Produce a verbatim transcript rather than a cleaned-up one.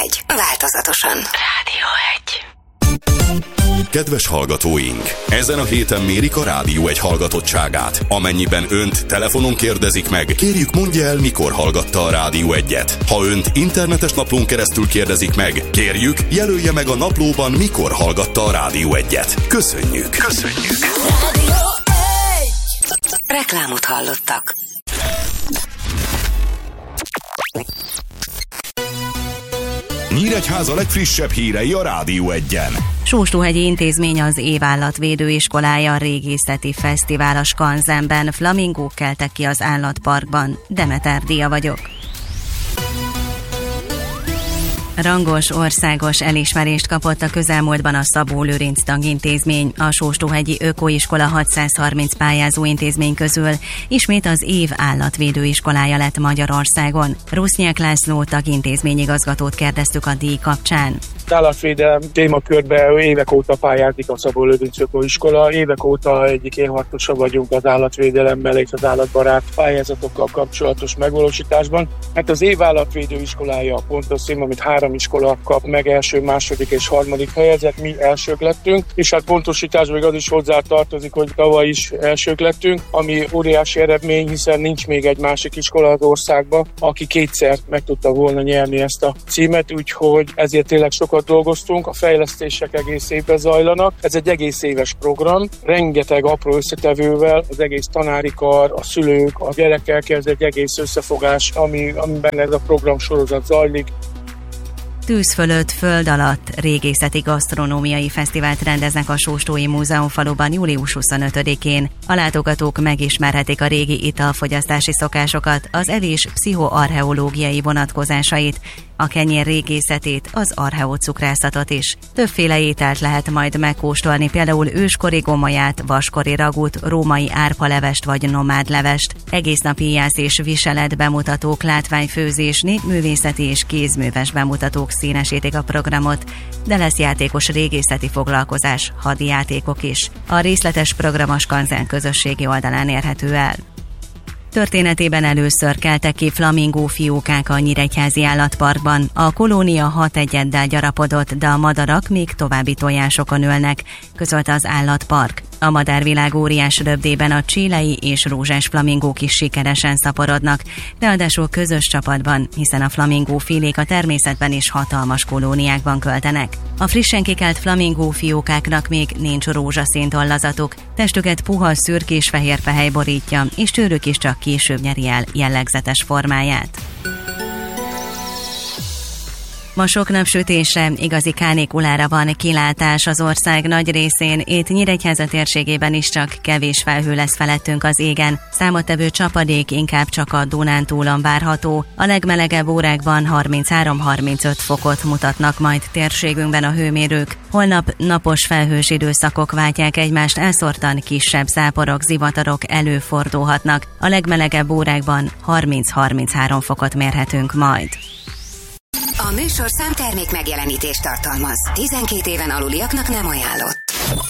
egy. Változatosan. Rádió egy. Kedves hallgatóink! Ezen a héten mérik a Rádió egy hallgatottságát. Amennyiben önt telefonon kérdezik meg, kérjük mondja el, mikor hallgatta a Rádió egyet. Ha önt internetes naplón keresztül kérdezik meg, kérjük jelölje meg a naplóban, mikor hallgatta a Rádió egyet. Köszönjük! Köszönjük! Rádió egy. Reklámot hallottak. Nyíregyháza legfrissebb hírei a Rádió egyen. Sóstóhegyi Intézmény az Év Állatvédő Iskolája régészeti fesztivál a Skanzenben, flamingók keltek ki az állatparkban. Demeter Díja vagyok. Rangos országos elismerést kapott a közelmúltban a Szabó Lőrinc Tagintézmény. A Sóstóhegyi Ökoiskola hatszázharminc pályázó intézmény közül ismét az év állatvédő iskolája lett Magyarországon. Rusznyák László tagintézményigazgatót kérdeztük a díj kapcsán. Az állatvédelem témakörben évek óta pályázik a Szabó Lőrinc Ökoiskola. Évek óta egyik élharcosa vagyunk az állatvédelemmel és az állatbarát pályázatokkal kapcsolatos megvalósításban. Hát az év állatvédő iskolája a pontos cím, amit három iskola kap meg, első, második és harmadik helyezett, mi elsők lettünk, és hát pontosításban még az is hozzá tartozik, hogy tavaly is elsők lettünk, ami óriási eredmény, hiszen nincs még egy másik iskola az országban, aki kétszer meg tudta volna nyerni ezt a címet, úgyhogy ezért tényleg sokat dolgoztunk, a fejlesztések egész évben zajlanak. Ez egy egész éves program, rengeteg apró összetevővel, az egész tanári kar, a szülők, a gyerekek, ez egy egész összefogás, ami, amiben ez a program sorozat zajlik. Tűz fölött, föld alatt régészeti gasztronómiai fesztivált rendeznek a Sóstói Múzeumfaluban július huszonötödikén. A látogatók megismerhetik a régi italfogyasztási szokásokat, az evés pszichoarcheológiai vonatkozásait, a kenyér régészetét, az archeocukrászat is. Többféle ételt lehet majd megkóstolni, például őskori gomolyát, vaskori ragút, római árpalevest vagy nomádlevest. Egésznapi íjász és viselet bemutatók, látványfőzés, népművészeti és kézműves bemutatók színesítik a programot, de lesz játékos régészeti foglalkozás, hadijátékok is. A részletes program a Skanzen közösségi oldalán érhető el. Történetében először keltek ki flamingó fiókák a Nyíregyházi Állatparkban. A kolónia hat egyeddel gyarapodott, de a madarak még további tojásokon ülnek, közölte az állatpark. A madárvilág óriás röpdében a chilei és rózsás flamingók is sikeresen szaporodnak, ráadásul közös csapatban, hiszen a flamingó filék a természetben is hatalmas kolóniákban költenek. A frissen kikelt flamingó fiókáknak még nincs rózsaszín tollazatuk, testüket puha szürkés-fehér fehely borítja, és tőlük is csak később nyeri el jellegzetes formáját. Ma sok napsütésre, igazi kánikulára van kilátás az ország nagy részén, itt Nyíregyháza térségében is csak kevés felhő lesz felettünk az égen. Számottevő csapadék inkább csak a Dunántúlon várható. A legmelegebb órákban harminchárom-harmincöt fokot mutatnak majd térségünkben a hőmérők. Holnap napos felhős időszakok váltják egymást, elszórtan kisebb záporok, zivatarok előfordulhatnak. A legmelegebb órákban harminc-harminchárom fokot mérhetünk majd. A műsorszám termék megjelenítést tartalmaz. tizenkét éven aluliaknak nem ajánlott.